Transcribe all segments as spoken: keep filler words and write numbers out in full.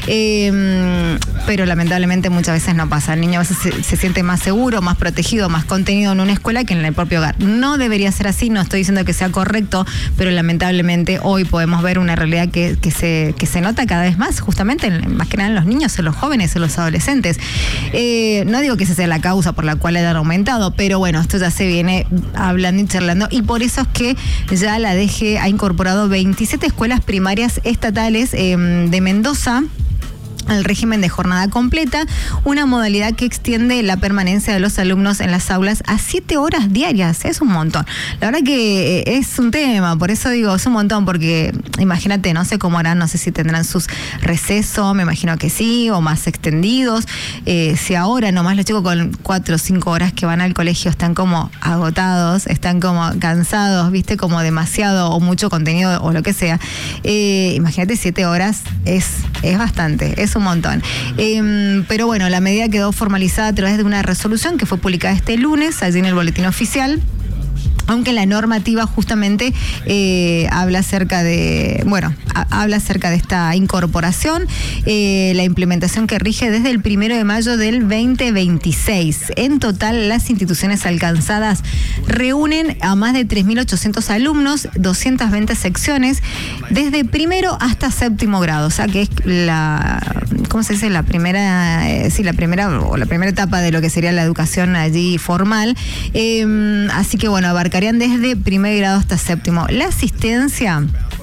Eh, pero lamentablemente muchas veces no pasa. El niño a veces se, se siente más seguro, más protegido, más contenido en una escuela que en el propio hogar. No debería ser así, no estoy diciendo que sea correcto, pero lamentablemente hoy podemos ver una realidad que, que, se, que se nota cada vez más, justamente en, más que nada en los niños, en los jóvenes, en los adolescentes. Eh, no digo que esa sea la causa por la cual hayan aumentado, pero bueno, esto ya se viene hablando y charlando, y por eso es que ya la D G ha incorporado veintisiete escuelas primarias estatales eh, de Mendoza al régimen de jornada completa, una modalidad que extiende la permanencia de los alumnos en las aulas a siete horas diarias. Es un montón. La verdad que es un tema, por eso digo, es un montón, porque imagínate, no sé cómo harán, no sé si tendrán sus recesos, me imagino que sí, o más extendidos. Eh, si ahora nomás los chicos con cuatro o cinco horas que van al colegio están como agotados, están como cansados, viste, como demasiado o mucho contenido o lo que sea. Eh, imagínate, siete horas es, es bastante, es un montón. Eh, pero bueno, la medida quedó formalizada a través de una resolución que fue publicada este lunes, allí en el Boletín Oficial. Aunque la normativa justamente eh, habla acerca de, bueno, a, habla acerca de esta incorporación, eh, la implementación que rige desde el primero de mayo del veinte veintiséis. En total, las instituciones alcanzadas reúnen a más de tres mil ochocientos alumnos, doscientas veinte secciones, desde primero hasta séptimo grado, o sea que es la, ¿cómo se dice? La primera, eh, sí, la primera o la primera etapa de lo que sería la educación allí formal. Eh, así que bueno, abarca desde primer grado hasta séptimo. La asistencia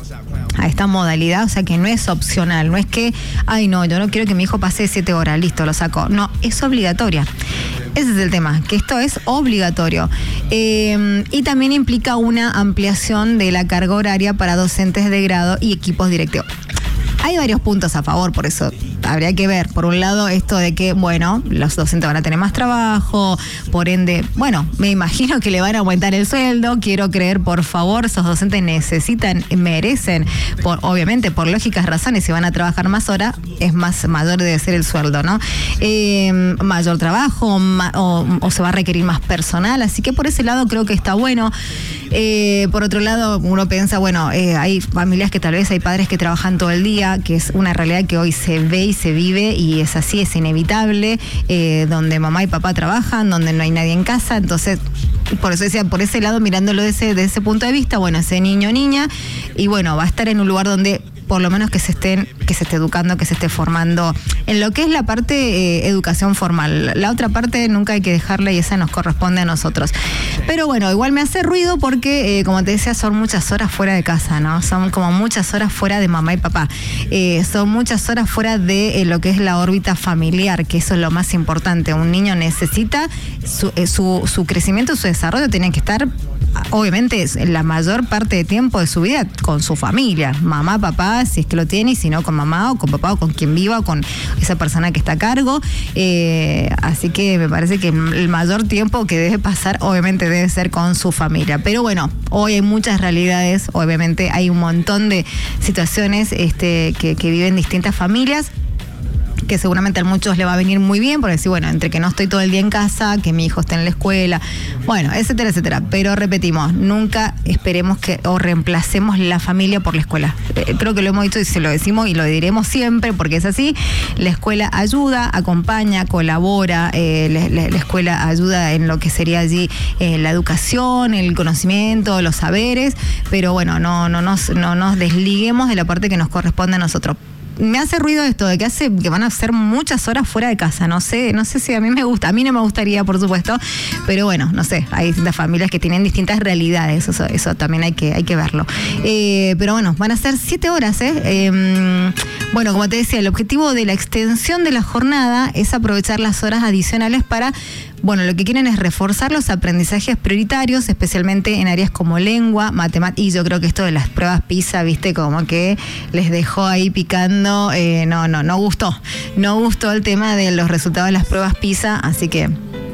a esta modalidad, o sea que no es opcional, no es que, ay no, yo no quiero que mi hijo pase siete horas, listo, lo saco. No, es obligatoria. Ese es el tema, que esto es obligatorio. Eh, y también implica una ampliación de la carga horaria para docentes de grado y equipos directivos. Hay varios puntos a favor, por eso habría que ver. Por un lado, esto de que, bueno, los docentes van a tener más trabajo, por ende, bueno, me imagino que le van a aumentar el sueldo. Quiero creer, por favor, esos docentes necesitan, merecen, por, obviamente, por lógicas razones, si van a trabajar más horas, es más mayor debe ser el sueldo, ¿no? Eh, mayor trabajo ma, o, o se va a requerir más personal, así que por ese lado creo que está bueno. Eh, por otro lado, uno piensa, bueno, eh, hay familias que tal vez hay padres que trabajan todo el día, que es una realidad que hoy se ve y se vive y es así, es inevitable, eh, donde mamá y papá trabajan, donde no hay nadie en casa, entonces por eso decía, por ese lado, mirándolo de ese, de ese punto de vista, bueno, ese niño o niña, y bueno, va a estar en un lugar donde por lo menos que se estén, que se esté educando, que se esté formando en lo que es la parte eh, educación formal. La otra parte nunca hay que dejarla y esa nos corresponde a nosotros. Pero bueno, igual me hace ruido porque, eh, como te decía, son muchas horas fuera de casa, ¿no? Son como muchas horas fuera de mamá y papá. Eh, son muchas horas fuera de eh, lo que es la órbita familiar, que eso es lo más importante. Un niño necesita su, eh, su, su crecimiento, su desarrollo tiene que estar, obviamente, la mayor parte de tiempo de su vida con su familia, mamá, papá, si es que lo tiene, y si no, con mamá o con papá o con quien viva o con esa persona que está a cargo. Eh, así que me parece que el mayor tiempo que debe pasar, obviamente, debe ser con su familia. Pero bueno, hoy hay muchas realidades, obviamente hay un montón de situaciones este, que, que viven distintas familias, que seguramente a muchos le va a venir muy bien, porque decir, bueno, entre que no estoy todo el día en casa, que mi hijo esté en la escuela, bueno, etcétera, etcétera. Pero repetimos, nunca esperemos que o reemplacemos la familia por la escuela. Eh, creo que lo hemos dicho y se lo decimos y lo diremos siempre, porque es así. La escuela ayuda, acompaña, colabora, eh, la, la, la escuela ayuda en lo que sería allí eh, la educación, el conocimiento, los saberes, pero bueno, no, no, nos, no nos desliguemos de la parte que nos corresponde a nosotros. Me hace ruido esto de que hace que van a ser muchas horas fuera de casa. No sé, no sé si a mí me gusta. A mí no me gustaría, por supuesto, pero bueno, no sé. Hay distintas familias que tienen distintas realidades. Eso, eso también hay que, hay que verlo. Eh, pero bueno, van a ser siete horas, ¿eh? Eh, bueno, como te decía, el objetivo de la extensión de la jornada es aprovechar las horas adicionales para, bueno, lo que quieren es reforzar los aprendizajes prioritarios, especialmente en áreas como lengua, matemáticas, y yo creo que esto de las pruebas PISA, viste, como que les dejó ahí picando, eh, no, no, no gustó, no gustó el tema de los resultados de las pruebas PISA, así que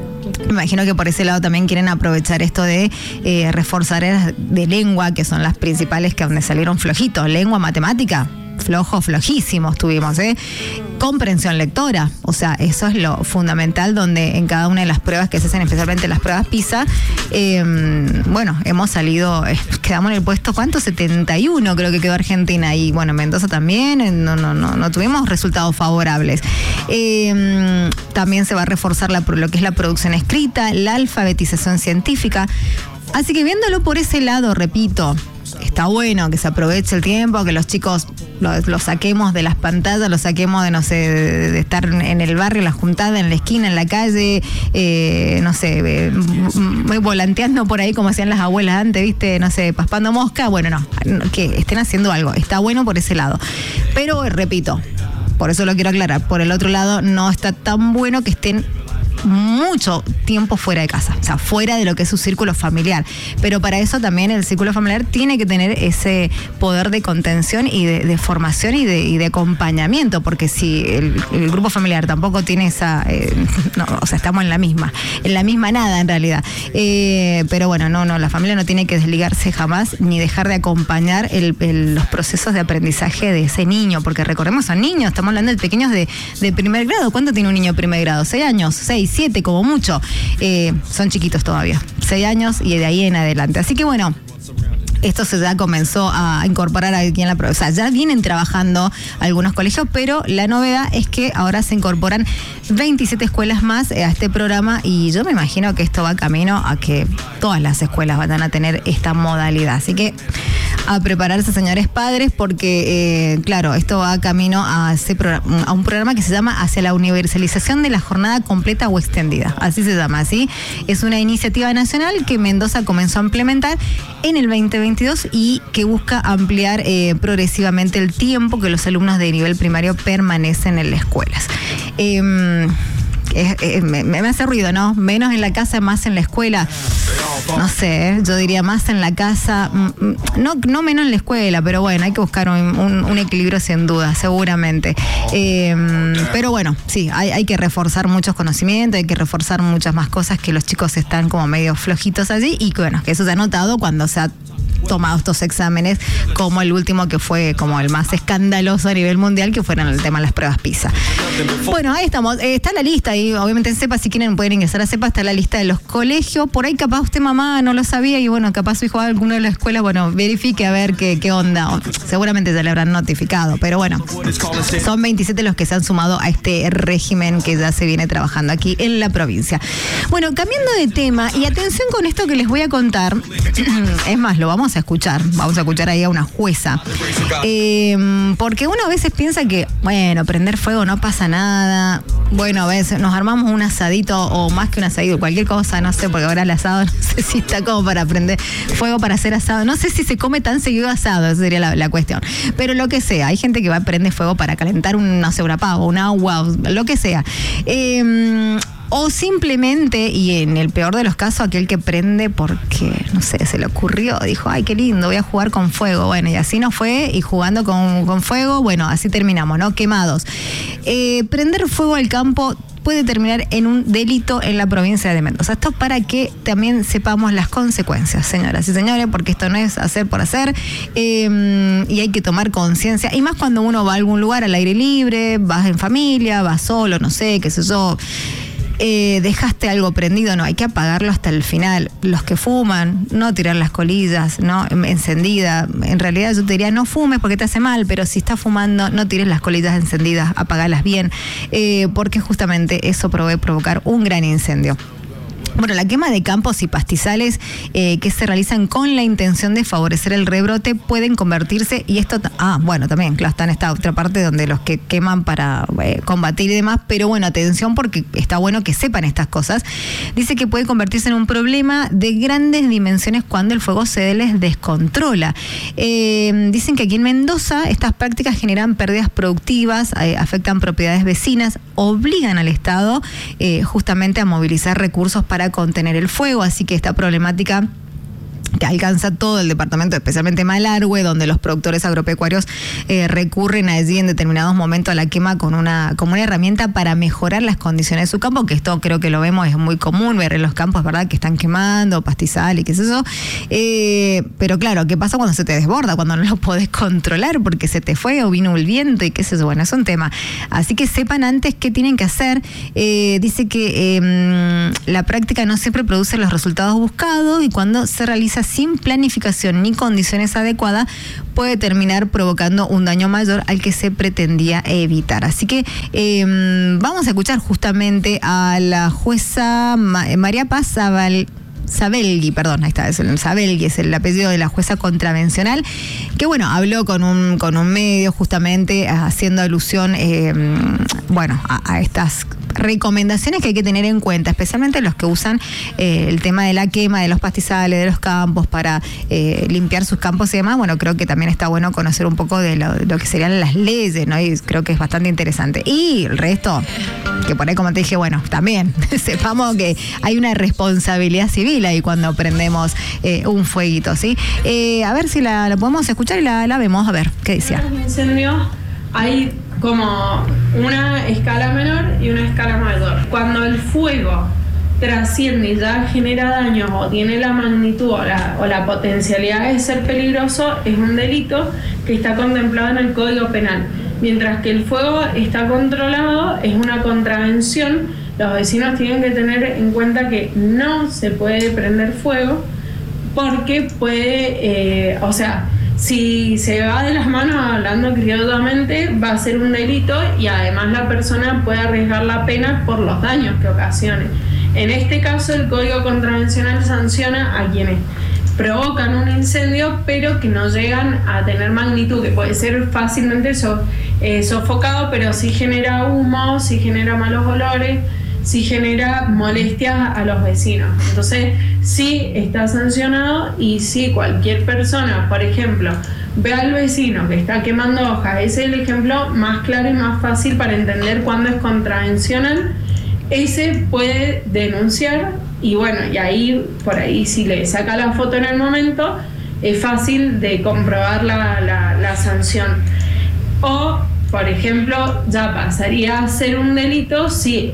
me imagino que por ese lado también quieren aprovechar esto de eh, reforzar áreas de lengua, que son las principales, que donde salieron flojitos, lengua, matemática. Flojos, flojísimos tuvimos, ¿eh? comprensión lectora. O sea, eso es lo fundamental, donde en cada una de las pruebas que se hacen, especialmente las pruebas PISA, eh, bueno, hemos salido, eh, quedamos en el puesto, ¿cuánto? setenta y uno creo que quedó Argentina, y bueno, Mendoza también, no, no, no, no tuvimos resultados favorables. Eh, también se va a reforzar la, lo que es la producción escrita, la alfabetización científica. Así que viéndolo por ese lado, repito, está bueno que se aproveche el tiempo, que los chicos los lo saquemos de las pantallas, los saquemos de, no sé, de, de estar en el barrio, la juntada, en la esquina, en la calle, eh, no sé, eh, volanteando por ahí como hacían las abuelas antes, ¿viste? No sé, paspando mosca. Bueno, no, que estén haciendo algo. Está bueno por ese lado. Pero, repito, por eso lo quiero aclarar, por el otro lado, no está tan bueno que estén mucho tiempo fuera de casa, o sea, fuera de lo que es su círculo familiar. Pero para eso también el círculo familiar tiene que tener ese poder de contención y de, de formación y de, y de acompañamiento, porque si el, el grupo familiar tampoco tiene esa, eh, no, o sea, estamos en la misma, en la misma nada en realidad. Eh, pero bueno, no, no, la familia no tiene que desligarse jamás ni dejar de acompañar el, el, los procesos de aprendizaje de ese niño, porque recordemos, son niños, estamos hablando de pequeños de, de primer grado. ¿Cuánto tiene un niño de primer grado? ¿Seis años? ¿Seis? Siete como mucho, eh, son chiquitos todavía, seis años y de ahí en adelante. Así que bueno, esto se ya comenzó a incorporar aquí en la provincia. O sea, ya vienen trabajando algunos colegios, pero la novedad es que ahora se incorporan veintisiete escuelas más a este programa, y yo me imagino que esto va camino a que todas las escuelas van a tener esta modalidad. Así que a prepararse, señores padres, porque, eh, claro, esto va camino a, ese programa, a un programa que se llama Hacia la Universalización de la Jornada Completa o Extendida. Así se llama, ¿sí? Es una iniciativa nacional que Mendoza comenzó a implementar en el veinte veintidós y que busca ampliar eh, progresivamente el tiempo que los alumnos de nivel primario permanecen en las escuelas. Eh, Es, es, me, me hace ruido, ¿no? Menos en la casa, más en la escuela. No sé, yo diría más en la casa, no, no menos en la escuela, pero bueno, hay que buscar un, un, un equilibrio sin duda, seguramente. Eh, pero bueno, sí, hay, hay que reforzar muchos conocimientos, hay que reforzar muchas más cosas, que los chicos están como medio flojitos allí, y que bueno, que eso se ha notado cuando se ha tomado estos exámenes, como el último que fue como el más escandaloso a nivel mundial, que fueron el tema de las pruebas PISA. Bueno, ahí estamos, eh, está la lista, y obviamente en CEPA, si quieren pueden ingresar a CEPA, está la lista de los colegios. Por ahí capaz usted, mamá, no lo sabía, y bueno, capaz su hijo va a alguna de las escuelas, bueno, verifique a ver qué, qué onda, o, seguramente ya le habrán notificado, pero bueno, son veintisiete los que se han sumado a este régimen que ya se viene trabajando aquí en la provincia. Bueno, cambiando de tema, y atención con esto que les voy a contar, es más, lo vamos a escuchar, vamos a escuchar ahí a una jueza, eh, porque uno a veces piensa que, bueno, prender fuego no pasa nada, bueno, a veces nos armamos un asadito, o más que un asadito, cualquier cosa, no sé, porque ahora el asado no sé si está como para prender fuego para hacer asado, no sé si se come tan seguido asado, esa sería la, la cuestión, pero lo que sea, hay gente que va a prender fuego para calentar un, no sé, una pava, un agua, lo que sea, eh, o simplemente, y en el peor de los casos, aquel que prende porque, no sé, se le ocurrió, dijo, ay, qué lindo, voy a jugar con fuego. Bueno, y así nos fue, y jugando con, con fuego, bueno, así terminamos, ¿no? Quemados. Eh, prender fuego al campo puede terminar en un delito en la provincia de Mendoza. Esto para que también sepamos las consecuencias, señoras y señores, porque esto no es hacer por hacer, eh, y hay que tomar conciencia, y más cuando uno va a algún lugar al aire libre, vas en familia, vas solo, no sé, qué sé yo. Eh, dejaste algo prendido, no, hay que apagarlo hasta el final. Los que fuman, no tirar las colillas, no, encendida. En realidad yo te diría, no fumes porque te hace mal, pero si estás fumando, no tires las colillas encendidas, apagalas bien, eh, porque justamente eso puede provocar un gran incendio. Bueno, la quema de campos y pastizales eh, que se realizan con la intención de favorecer el rebrote pueden convertirse, y esto, ah, bueno, también, claro, está en esta otra parte donde los que queman para eh, combatir y demás, pero bueno, atención porque está bueno que sepan estas cosas. Dice que puede convertirse en un problema de grandes dimensiones cuando el fuego se les descontrola. Eh, dicen que aquí en Mendoza estas prácticas generan pérdidas productivas, eh, afectan propiedades vecinas, obligan al Estado eh, justamente a movilizar recursos para contener el fuego, así que esta problemática que alcanza todo el departamento, especialmente Malargüe, donde los productores agropecuarios eh, recurren allí en determinados momentos a la quema con una, como una herramienta para mejorar las condiciones de su campo, que esto creo que lo vemos, es muy común ver en los campos, ¿verdad?, que están quemando, pastizal y qué es eso. Eh, pero claro, ¿qué pasa cuando se te desborda? Cuando no lo podés controlar porque se te fue o vino el viento y qué es eso. Bueno, es un tema. Así que sepan antes qué tienen que hacer. Eh, dice que eh, la práctica no siempre produce los resultados buscados y cuando se realiza sin planificación ni condiciones adecuadas puede terminar provocando un daño mayor al que se pretendía evitar. Así que eh, vamos a escuchar justamente a la jueza María Paz Zabal. Sabelgui, perdón, ahí está, es el Sabelgui, es el apellido de la jueza contravencional, que bueno, habló con un con un medio justamente haciendo alusión, eh, bueno, a, a estas recomendaciones que hay que tener en cuenta, especialmente los que usan eh, el tema de la quema de los pastizales, de los campos, para eh, limpiar sus campos y demás. Bueno, creo que también está bueno conocer un poco de lo, de lo que serían las leyes, ¿no? Y creo que es bastante interesante. Y el resto, que por ahí, como te dije, bueno, también sepamos que hay una responsabilidad civil ahí cuando prendemos eh, un fueguito, ¿sí? Eh, a ver si la, la podemos escuchar y la, la vemos, a ver, ¿qué decía? Los incendios hay como una escala menor y una escala mayor. Cuando el fuego trasciende y ya genera daños o tiene la magnitud o la, o la potencialidad de ser peligroso, es un delito que está contemplado en el Código Penal. Mientras que el fuego está controlado, es una contravención. Los vecinos tienen que tener en cuenta que no se puede prender fuego porque puede, eh, o sea, si se va de las manos, hablando criollamente, va a ser un delito y además la persona puede arriesgar la pena por los daños que ocasione. En este caso, el Código Contravencional sanciona a quienes provocan un incendio pero que no llegan a tener magnitud, que puede ser fácilmente so, eh, sofocado, pero sí genera humo, sí genera malos olores, sí genera molestias a los vecinos. Entonces sí está sancionado y si cualquier persona, por ejemplo, ve al vecino que está quemando hojas, ese es el ejemplo más claro y más fácil para entender cuándo es contravencional. Ese puede denunciar y bueno, y ahí, por ahí, si le saca la foto en el momento, es fácil de comprobar la, la, la sanción. O, por ejemplo, ya pasaría a ser un delito si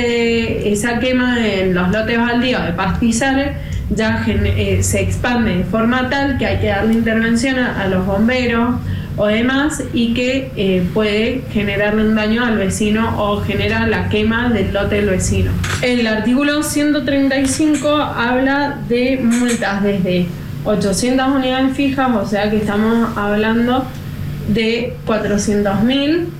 ese, esa quema en los lotes baldíos de pastizales ya eh, se expande de forma tal que hay que darle intervención a, a los bomberos o demás y que eh, puede generarle un daño al vecino o genera la quema del lote del vecino. El artículo ciento treinta y cinco habla de multas desde ochocientas unidades fijas, o sea que estamos hablando de cuatrocientos mil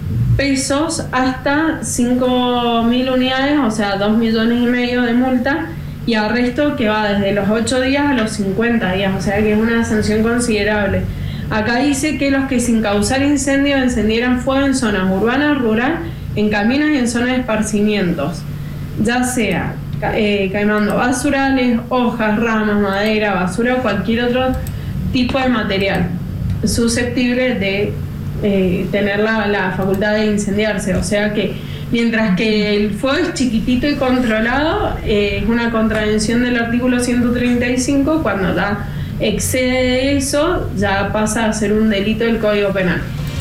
pesos hasta cinco mil unidades, o sea dos millones y medio de multa, y arresto que va desde los ocho días a los cincuenta días, o sea que es una sanción considerable. Acá dice que los que sin causar incendio encendieran fuego en zonas urbanas, rural, en caminos y en zonas de esparcimientos, ya sea eh, quemando basurales, hojas, ramas, madera, basura o cualquier otro tipo de material susceptible de eh, tener la, la facultad de incendiarse. O sea que mientras que el fuego es chiquitito y controlado, eh, es una contravención del artículo ciento treinta y cinco. Cuando ya excede eso, ya pasa a ser un delito del Código Penal.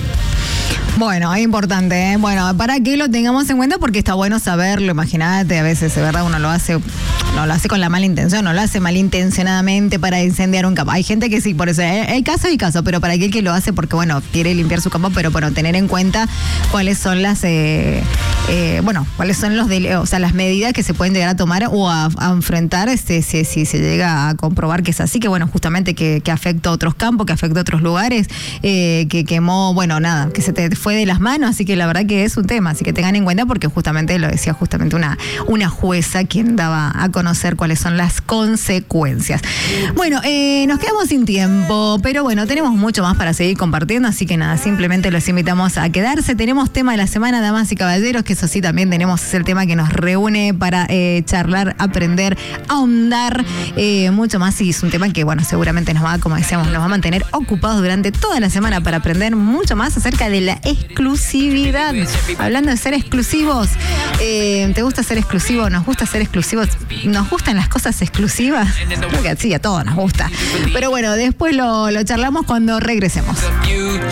Bueno, es importante, ¿eh? Bueno, para que lo tengamos en cuenta porque está bueno saberlo, imagínate, a veces, de verdad, uno lo hace, no lo hace con la mala intención, no lo hace malintencionadamente para incendiar un campo. Hay gente que sí, por eso, hay, hay caso y caso, pero para aquel que lo hace porque, bueno, quiere limpiar su campo, pero bueno, tener en cuenta cuáles son las, eh, eh, bueno, cuáles son los, de, o sea, las medidas que se pueden llegar a tomar o a, a enfrentar este, si, si se llega a comprobar que es así, que bueno, justamente que, que afecta a otros campos, que afecta a otros lugares, eh, que quemó, bueno, nada, que se te fue de las manos, así que la verdad que es un tema, así que tengan en cuenta porque justamente lo decía justamente una, una jueza quien daba a conocer cuáles son las consecuencias. Bueno, eh, nos quedamos sin tiempo, pero bueno, tenemos mucho más para seguir compartiendo, así que nada, simplemente los invitamos a quedarse. Tenemos tema de la semana, damas y caballeros, que eso sí también tenemos, es el tema que nos reúne para eh, charlar, aprender, ahondar eh, mucho más, y es un tema que, bueno, seguramente nos va, como decíamos, nos va a mantener ocupados durante toda la semana para aprender mucho más acerca de la exclusividad. Hablando de ser exclusivos, eh, ¿te gusta ser exclusivo? ¿Nos gusta ser exclusivos? ¿Nos gustan las cosas exclusivas? Creo que sí, a todos nos gusta. Pero bueno, después lo, lo charlamos cuando regresemos.